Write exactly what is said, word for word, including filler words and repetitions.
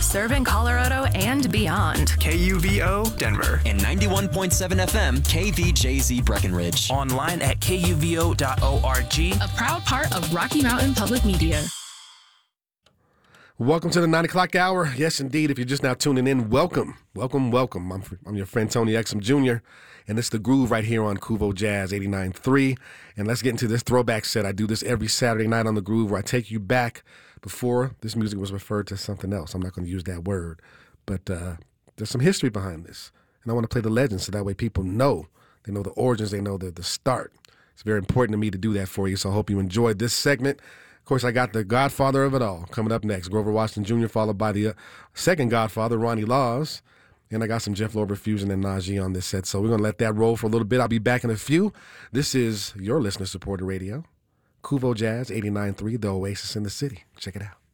serving Colorado and beyond. K U V O Denver. And ninety-one point seven F M, K V J Z Breckenridge. Online at K U V O dot org. A proud part of Rocky Mountain Public Media. Welcome to the nine o'clock hour. Yes, indeed. If you're just now tuning in, welcome, welcome, welcome. I'm, I'm your friend Tony Exum Junior, and it's The Groove right here on Kuvo Jazz eighty-nine point three. And let's get into this throwback set. I do this every Saturday night on The Groove where I take you back before this music was referred to something else. I'm not going to use that word, but uh, there's some history behind this. And I want to play the legends so that way people know. They know the origins. They know the, the start. It's very important to me to do that for you, so I hope you enjoyed this segment. Of course, I got the godfather of it all coming up next, Grover Washington Junior, followed by the uh, second godfather, Ronnie Laws. And I got some Jeff Lorber Fusion and Najee on this set, so we're going to let that roll for a little bit. I'll be back in a few. This is your listener-supported radio, Kuvo Jazz eighty-nine point three, the Oasis in the City. Check it out.